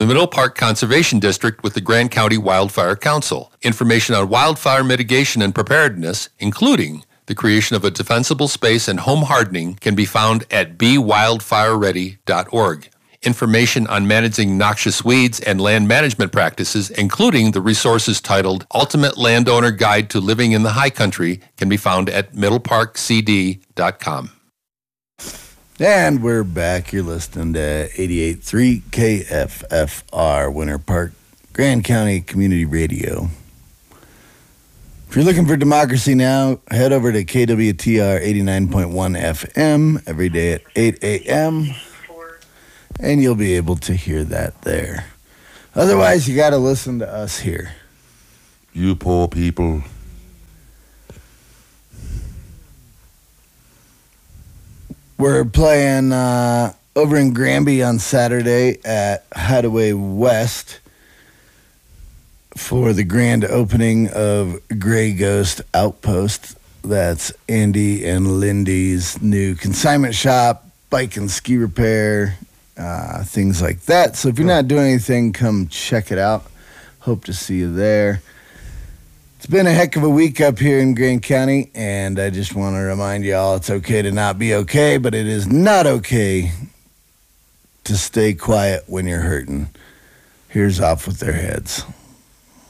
Middle Park Conservation District with the Grand County Wildfire Council. Information on wildfire mitigation and preparedness, including the creation of a defensible space and home hardening, can be found at bewildfireready.org. Information on managing noxious weeds and land management practices, including the resources titled Ultimate Landowner Guide to Living in the High Country, can be found at middleparkcd.com. And we're back. You're listening to 88.3 KFFR, Winter Park, Grand County Community Radio. If you're looking for democracy now, head over to KWTR 89.1 FM every day at 8 a.m., and you'll be able to hear that there. Otherwise, you got to listen to us here. You poor people. We're playing over in Granby on Saturday at Hideaway West for the grand opening of Grey Ghost Outpost. That's Andy and Lindy's new consignment shop, bike and ski repair, things like that. So if you're not doing anything, come check it out. Hope to see you there. It's been a heck of a week up here in Grand County, and I just want to remind y'all it's okay to not be okay, but it is not okay to stay quiet when you're hurting. Here's Off With Their Heads.